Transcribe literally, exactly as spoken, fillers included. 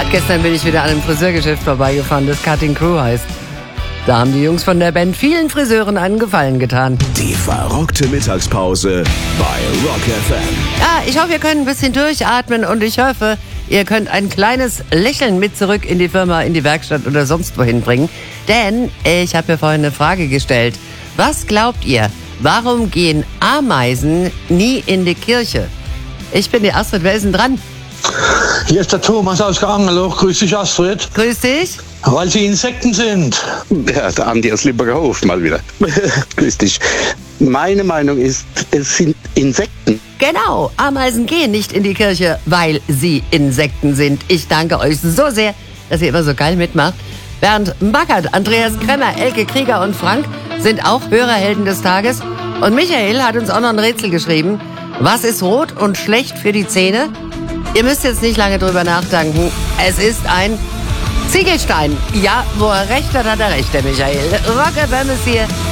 Gestern bin ich wieder an einem Friseurgeschäft vorbeigefahren, das Cutting Crew heißt. Da haben die Jungs von der Band vielen Friseuren einen Gefallen getan. Die verrockte Mittagspause bei Rock F M. Ja, ich hoffe, ihr könnt ein bisschen durchatmen und ich hoffe, ihr könnt ein kleines Lächeln mit zurück in die Firma, in die Werkstatt oder sonst wohin bringen. Denn ich habe mir vorhin eine Frage gestellt. Was glaubt ihr, warum gehen Ameisen nie in die Kirche? Ich bin die Astrid, wer ist denn dran? Hier ist der Thomas aus Angeloch. Grüß dich, Astrid. Grüß dich. Weil sie Insekten sind. Ja, der Andi aus Limburgerhof mal wieder. Grüß dich. Meine Meinung ist, es sind Insekten. Genau, Ameisen gehen nicht in die Kirche, weil sie Insekten sind. Ich danke euch so sehr, dass ihr immer so geil mitmacht. Bernd Backert, Andreas Kremmer, Elke Krieger und Frank sind auch Hörerhelden des Tages. Und Michael hat uns auch noch ein Rätsel geschrieben. Was ist rot und schlecht für die Zähne? Ihr müsst jetzt nicht lange drüber nachdenken. Es ist ein Ziegelstein. Ja, wo er recht hat, hat er recht, der Michael. Rock F M ist hier.